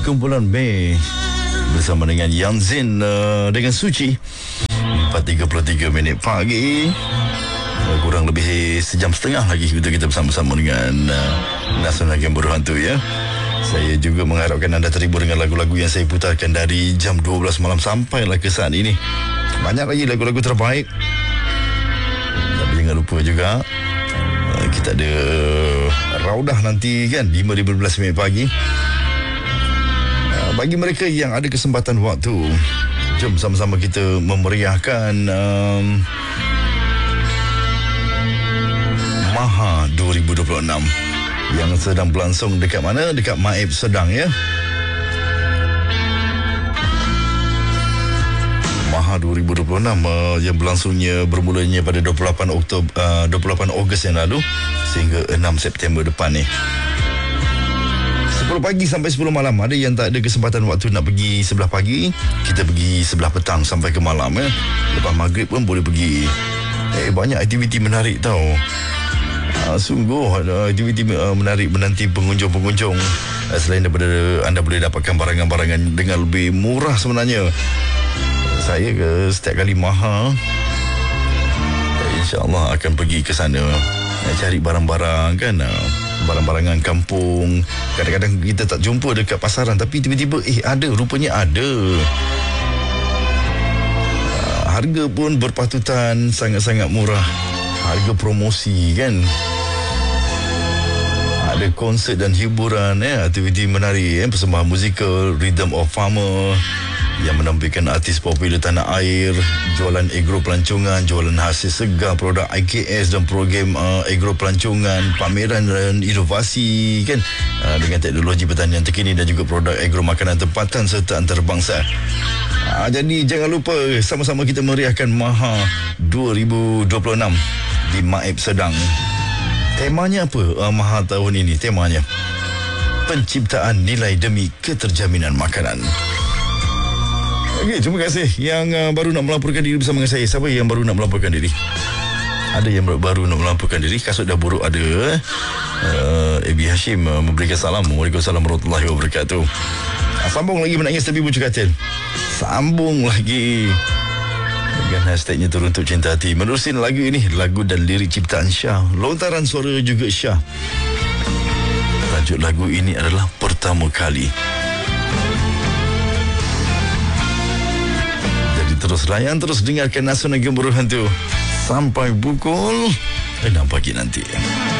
kumpulan Mei bersama dengan Yang Zin dengan Suci. 4.33 minit pagi, kurang lebih sejam setengah lagi kita bersama-sama dengan Nasional Game Buruh Hantu ya. Saya juga mengharapkan anda terhibur dengan lagu-lagu yang saya putarkan dari jam 12 malam sampailah ke saat ini. Banyak lagi lagu-lagu terbaik. Tapi jangan lupa juga kita ada Raudah nanti kan 5.15 minit pagi. Bagi mereka yang ada kesempatan waktu, jom sama-sama kita memeriahkan Maha 2026 yang sedang berlangsung dekat mana? Dekat Maib Sedang ya. Maha 2026 yang berlangsungnya bermulanya pada 28 Ogos yang lalu sehingga 6 September depan ni. 10 pagi sampai 10 malam. Ada yang tak ada kesempatan waktu nak pergi sebelah pagi, kita pergi sebelah petang sampai ke malam ya. Lepas maghrib pun boleh pergi. Banyak aktiviti menarik tau. Sungguh ada aktiviti menarik menanti pengunjung-pengunjung. Selain daripada anda boleh dapatkan barangan-barangan dengan lebih murah sebenarnya. Saya setiap kali Maha, InsyaAllah akan pergi ke sana cari barang-barang kan, barang-barangan kampung. Kadang-kadang kita tak jumpa dekat pasaran, tapi tiba-tiba ada, rupanya ada. Harga pun berpatutan sangat-sangat murah. Harga promosi kan. Ada konsert dan hiburan aktiviti menarik persembahan musikal Rhythm of Farmer yang menampilkan artis popular tanah air, jualan agro pelancongan, jualan hasil segar, produk IKS dan program agro pelancongan, pameran dan inovasi kan, dengan teknologi pertanian terkini dan juga produk agro makanan tempatan serta antarabangsa. Jadi jangan lupa sama-sama kita meriahkan Maha 2026 di Maib Sedang. Temanya apa Maha tahun ini? Temanya penciptaan nilai demi keterjaminan makanan. Okey, terima kasih yang baru nak melaporkan diri bersama dengan saya. Siapa yang baru nak melaporkan diri? Ada yang baru nak melaporkan diri. Kasut dah buruk ada. Abi Hashim memberikan salam. Waalaikumsalam warahmatullahi wabarakatuh. Sambung lagi menangis tapi bucu katil. Sambung lagi dengan hashtagnya Teruntuk Cinta Hati. Menerusin lagu ini, lagu dan lirik ciptaan Syah, lontaran suara juga Syah. Tajuk lagu ini adalah Pertama Kali. Jadi terus layan, terus dengarkan Nasional Game Buruh Hantu sampai pukul 6 pagi nanti.